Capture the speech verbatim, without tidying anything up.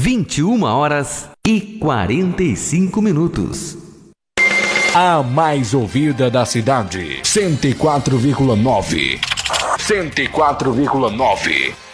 vinte e uma horas e quarenta e cinco minutos. A mais ouvida da cidade, cento e quatro vírgula nove. cento e quatro vírgula nove.